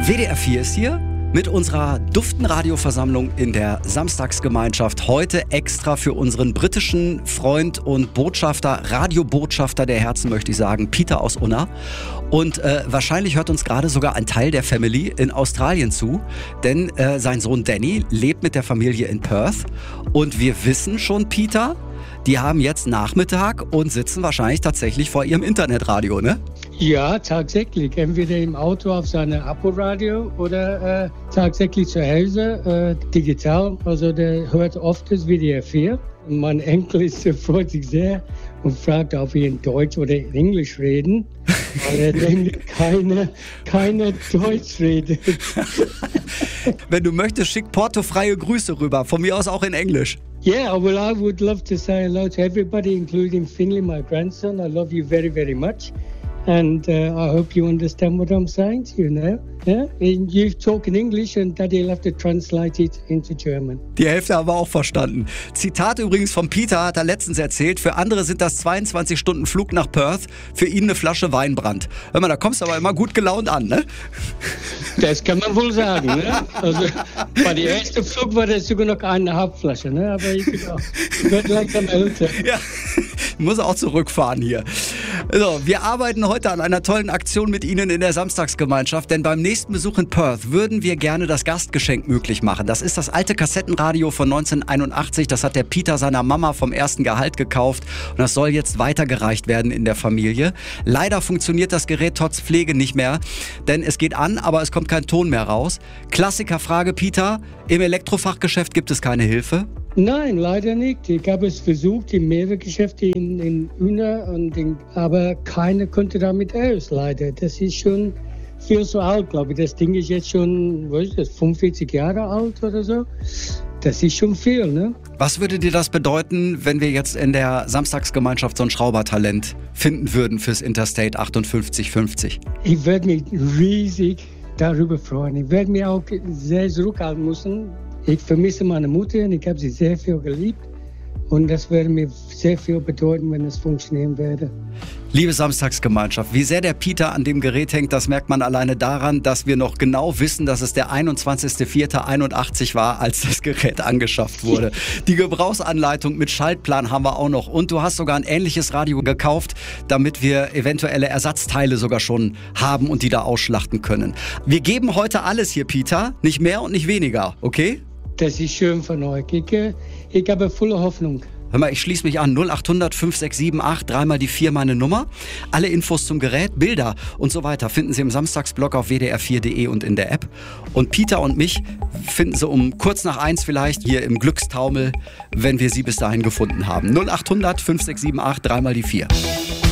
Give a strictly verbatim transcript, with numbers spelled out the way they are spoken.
W D R vier ist hier mit unserer Duften-Radio-Versammlung in der Samstagsgemeinschaft. Heute extra für unseren britischen Freund und Botschafter, Radiobotschafter der Herzen, möchte ich sagen, Peter aus Unna. Und äh, wahrscheinlich hört uns gerade sogar ein Teil der Family in Australien zu, denn äh, sein Sohn Danny lebt mit der Familie in Perth. Und wir wissen schon, Peter, die haben jetzt Nachmittag und sitzen wahrscheinlich tatsächlich vor ihrem Internetradio, ne? Ja, tatsächlich. Entweder im Auto auf seinem Apple-Radio oder äh, tatsächlich zu Hause äh, digital. Also der hört oft das W D R vier. Mein Enkel ist, freut sich sehr und fragt, ob wir in Deutsch oder in Englisch reden, weil er nämlich keine, keine Deutsch redet. Wenn du möchtest, schick portofreie Grüße rüber, von mir aus auch in Englisch. Yeah, well, I would love to say hello to everybody, including Finley, my grandson. I love you very, very much. And uh, I hope you understand what I'm saying to you now. Yeah? And you talk in English and Daddy will have to translate it into German. Die Hälfte haben wir auch verstanden. Zitat übrigens von Peter, hat er letztens erzählt. Für andere sind das zweiundzwanzig Stunden Flug nach Perth. Für ihn eine Flasche Weinbrand. Hör mal, da kommst du aber immer gut gelaunt an, ne? Das kann man wohl sagen, ne? Also bei der ersten Flug war das sogar noch eine Hauptflasche, ne? Aber ich werde langsam älter. Ja, ich muss auch zurückfahren hier. So, wir arbeiten heute an einer tollen Aktion mit Ihnen in der Samstagsgemeinschaft, denn beim nächsten Besuch in Perth würden wir gerne das Gastgeschenk möglich machen. Das ist das alte Kassettenradio von neunzehnhunderteinundachtzig. Das hat der Peter seiner Mama vom ersten Gehalt gekauft und das soll jetzt weitergereicht werden in der Familie. Leider funktioniert das Gerät trotz Pflege nicht mehr, denn es geht an, aber es kommt kein Ton mehr raus. Klassikerfrage, Peter, im Elektrofachgeschäft gibt es keine Hilfe? Nein, leider nicht. Ich habe es versucht in mehreren Geschäften in, in Unna, und in, aber keiner konnte damit aus, leider. Das ist schon viel zu alt, glaube ich. Das Ding ist jetzt schon, was ist das, fünfundvierzig Jahre alt oder so. Das ist schon viel, ne? Was würde dir das bedeuten, wenn wir jetzt in der Samstagsgemeinschaft so ein Schraubertalent finden würden fürs Interstate achtundfünfzig fünfzig? Ich würde mich riesig darüber freuen. Ich werde mich auch sehr zurückhalten müssen. Ich vermisse meine Mutter und ich habe sie sehr viel geliebt. Und das würde mir sehr viel bedeuten, wenn es funktionieren würde. Liebe Samstagsgemeinschaft, wie sehr der Peter an dem Gerät hängt, das merkt man alleine daran, dass wir noch genau wissen, dass es der einundzwanzigster vierter einundachtzig war, als das Gerät angeschafft wurde. Die Gebrauchsanleitung mit Schaltplan haben wir auch noch. Und du hast sogar ein ähnliches Radio gekauft, damit wir eventuelle Ersatzteile sogar schon haben und die da ausschlachten können. Wir geben heute alles hier, Peter, nicht mehr und nicht weniger, okay? Das ist schön von euch. Ich, ich habe volle Hoffnung. Hör mal, ich schließe mich an. null acht hundert fünf sechs sieben acht, dreimal die vier meine Nummer. Alle Infos zum Gerät, Bilder und so weiter finden Sie im Samstagsblog auf w d r vier punkt d e und in der App. Und Peter und mich finden Sie um kurz nach eins vielleicht hier im Glückstaumel, wenn wir Sie bis dahin gefunden haben. null acht hundert fünf sechs sieben acht, dreimal die vier.